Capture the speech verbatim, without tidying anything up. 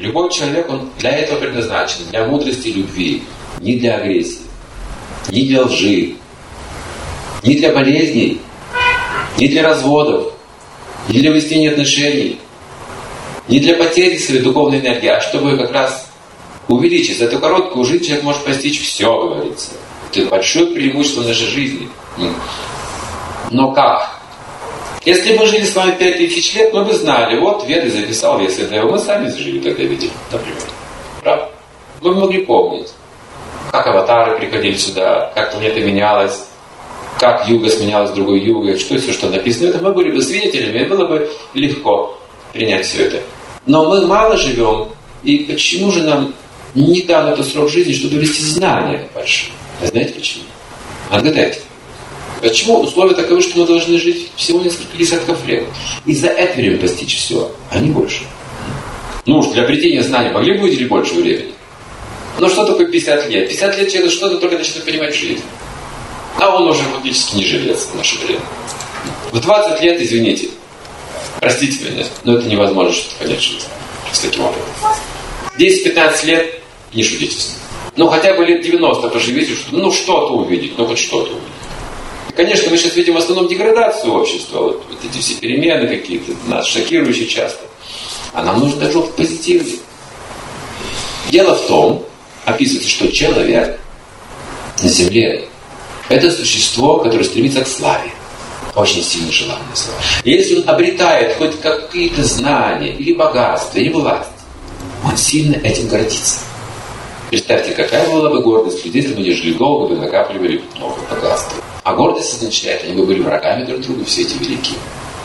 Любой человек, он для этого предназначен, для мудрости и любви, не для агрессии, не для лжи, не для болезней, не для разводов, не для выяснения отношений, не для потери своей духовной энергии, а чтобы как раз увеличить. За эту короткую жизнь человек может постичь все, говорится. Это большое преимущество нашей жизни. Но как? Если бы жили с вами пять тысяч лет, мы бы знали, вот Веды записал вес этого, мы сами зажили тогда видели, например. Правда? Мы бы могли помнить, как аватары приходили сюда, как планета менялась, как юга сменялась другой югой, что все, что написано. Это мы были бы свидетелями, и было бы легко принять все это. Но мы мало живем, и почему же нам не дан этот срок жизни, чтобы вести знания большие? А знаете почему? Отгадайте. Почему условия таковы, что мы должны жить всего несколько десятков лет? И за это время постичь все, а не больше. Ну уж для обретения знаний могли бы уделить больше времени. Но что такое пятьдесят лет? пятьдесят лет человек что-то только начинает понимать в жизни. А он уже фактически не жилец в наше время. В двадцать лет, извините, простите меня, но это невозможно что-то понять в жизни с таким опытом. десять-пятнадцать лет, не шутите с ним. Ну хотя бы лет девяносто поживите, что, ну что-то увидеть, ну хоть что-то увидеть. Конечно, мы сейчас видим в основном деградацию общества, вот, вот эти все перемены какие-то, нас шокирующие часто. А нам нужно даже в позитиве. Дело в том, описывается, что человек на Земле – это существо, которое стремится к славе. Очень сильно желанная слава. И если он обретает хоть какие-то знания, или богатство, или власть, он сильно этим гордится. Представьте, какая была бы гордость людей, если бы они жили долго, бы накапливали много богатства. А гордость означает, они бы были врагами друг друга, все эти великие.